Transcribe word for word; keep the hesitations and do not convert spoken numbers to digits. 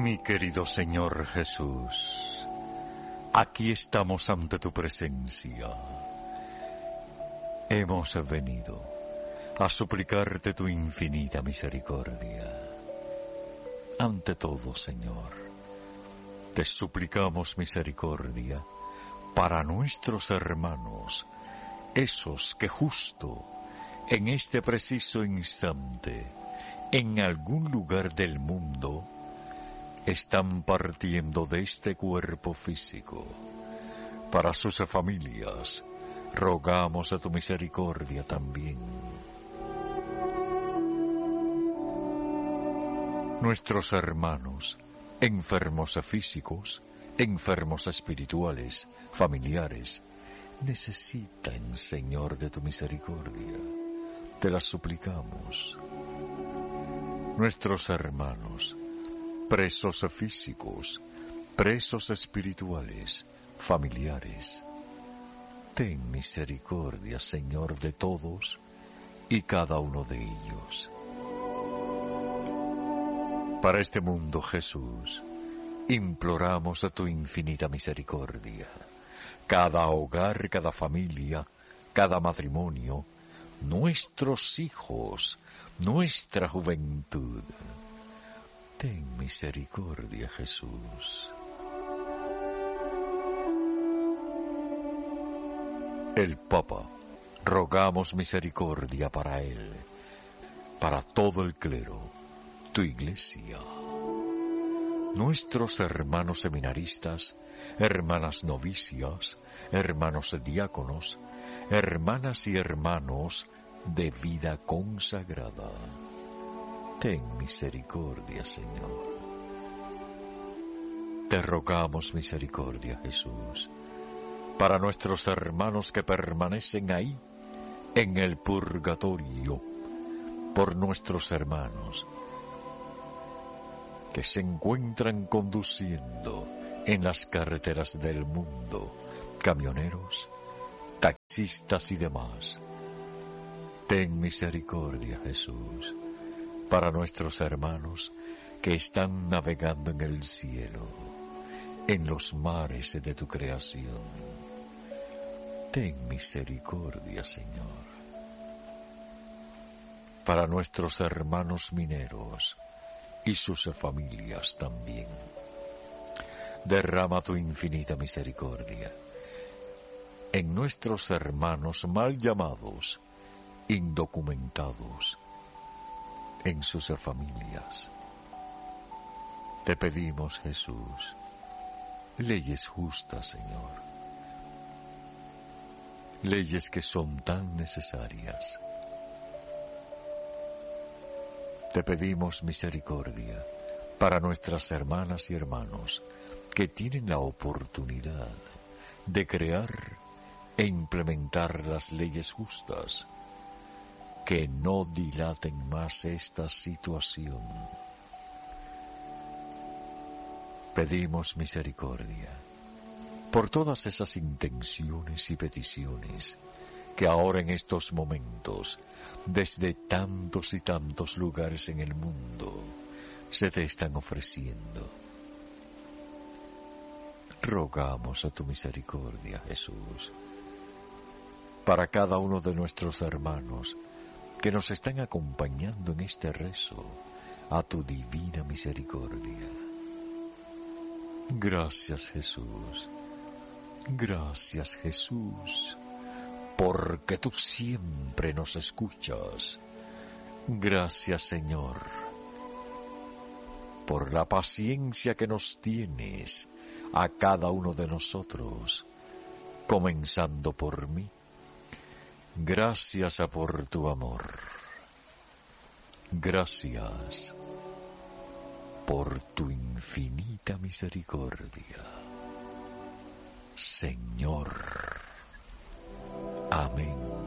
Mi querido Señor Jesús, aquí estamos ante tu presencia. Hemos venido a suplicarte tu infinita misericordia. Ante todo, Señor, te suplicamos misericordia para nuestros hermanos, esos que justo en este preciso instante, en algún lugar del mundo, están partiendo de este cuerpo físico. Para sus familias, rogamos a tu misericordia también. Nuestros hermanos, enfermos físicos, enfermos espirituales, familiares, necesitan, Señor, de tu misericordia. Te las suplicamos. Nuestros hermanos, presos físicos, presos espirituales, familiares, ten misericordia, Señor, de todos y cada uno de ellos. Para este mundo, Jesús, imploramos a tu infinita misericordia. Cada hogar, cada familia, cada matrimonio, nuestros hijos, nuestra juventud. Ten misericordia, Jesús. El Papa, rogamos misericordia para él, para todo el clero, tu Iglesia. Nuestros hermanos seminaristas, hermanas novicias, hermanos diáconos, hermanas y hermanos de vida consagrada. Ten misericordia, Señor. Te rogamos misericordia, Jesús, para nuestros hermanos que permanecen ahí, en el purgatorio, por nuestros hermanos que se encuentran conduciendo en las carreteras del mundo, camioneros, taxistas y demás. Ten misericordia, Jesús, para nuestros hermanos que están navegando en el cielo, en los mares de tu creación. Ten misericordia, Señor. Para nuestros hermanos mineros y sus familias también. Derrama tu infinita misericordia en nuestros hermanos mal llamados, indocumentados, en sus familias. Te pedimos, Jesús, leyes justas, Señor, leyes que son tan necesarias. Te pedimos misericordia para nuestras hermanas y hermanos que tienen la oportunidad de crear e implementar las leyes justas, que no dilaten más esta situación. Pedimos misericordia por todas esas intenciones y peticiones que ahora en estos momentos, desde tantos y tantos lugares en el mundo, se te están ofreciendo. Rogamos a tu misericordia, Jesús, para cada uno de nuestros hermanos que nos están acompañando en este rezo a tu divina misericordia. Gracias, Jesús. Gracias, Jesús, porque tú siempre nos escuchas. Gracias, Señor, por la paciencia que nos tienes a cada uno de nosotros, comenzando por mí. Gracias por tu amor. Gracias por tu infinita misericordia, Señor. Amén.